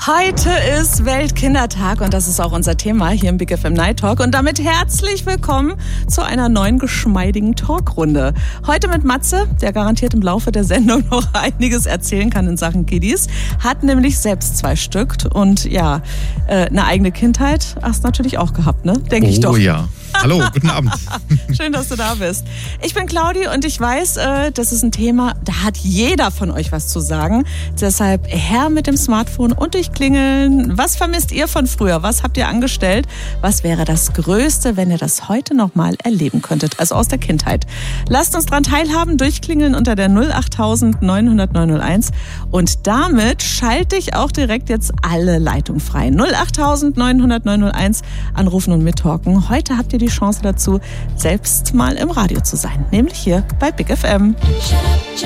Heute ist Weltkindertag und das ist auch unser Thema hier im Big FM Night Talk. Und damit herzlich willkommen zu einer neuen geschmeidigen Talkrunde. Heute mit Matze, der garantiert im Laufe der Sendung noch einiges erzählen kann in Sachen Kiddies. Hat nämlich selbst 2 Stück und ja, eine eigene Kindheit hast du natürlich auch gehabt, ne? Denke ich doch. Oh ja. Hallo, guten Abend. Schön, dass du da bist. Ich bin Claudi und ich weiß, das ist ein Thema, da hat jeder von euch was zu sagen. Deshalb her mit dem Smartphone und durchklingeln. Was vermisst ihr von früher? Was habt ihr angestellt? Was wäre das Größte, wenn ihr das heute nochmal erleben könntet? Also aus der Kindheit. Lasst uns dran teilhaben, durchklingeln unter der 08000 900 901. Und damit schalte ich auch direkt jetzt alle Leitungen frei. 08000 900 901 anrufen und mittalken. Heute habt ihr die Chance dazu, selbst mal im Radio zu sein, nämlich hier bei Big FM.